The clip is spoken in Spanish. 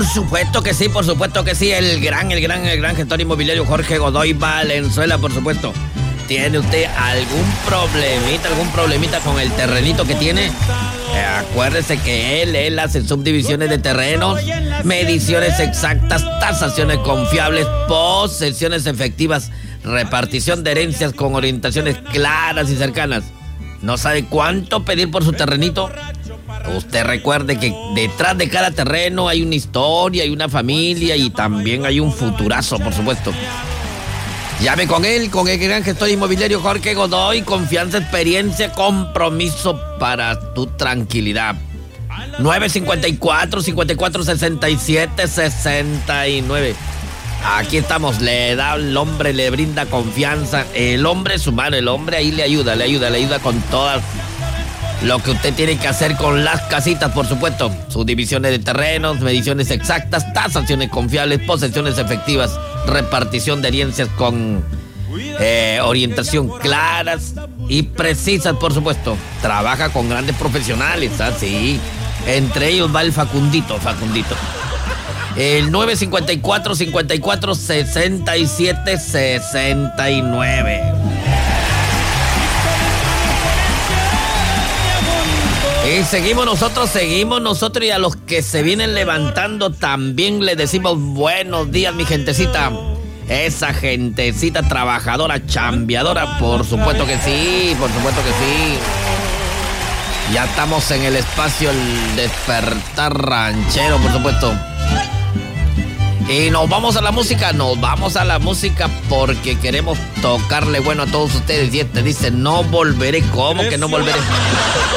supuesto que sí, por supuesto que sí. El gran gestor inmobiliario Jorge Godoy Valenzuela, por supuesto. ¿Tiene usted algún problemita con el terrenito que tiene? Acuérdese que él hace subdivisiones de terrenos, mediciones exactas, tasaciones confiables, posesiones efectivas, repartición de herencias con orientaciones claras y cercanas. ¿No sabe cuánto pedir por su terrenito? Usted recuerde que detrás de cada terreno hay una historia, hay una familia y también hay un futurazo, por supuesto. Llame con el gran gestor inmobiliario Jorge Godoy. Confianza, experiencia, compromiso para tu tranquilidad. 954-54-67-69. Aquí estamos, le da al hombre, le brinda confianza. El hombre es humano, el hombre ahí le ayuda con todas lo que usted tiene que hacer con las casitas, por supuesto. Subdivisiones de terrenos, mediciones exactas, tasaciones confiables, posesiones efectivas, repartición de herencias con orientación claras y precisas, por supuesto. Trabaja con grandes profesionales, sí. Entre ellos va el Facundito. El 954-54-67-69. Y seguimos nosotros y a los que se vienen levantando también les decimos buenos días, mi gentecita. Esa gentecita trabajadora, chambeadora, por supuesto que sí. Ya estamos en el espacio, el despertar ranchero, por supuesto. Y nos vamos a la música porque queremos tocarle bueno a todos ustedes. Y este dice, no volveré. ¿Cómo que no volveré?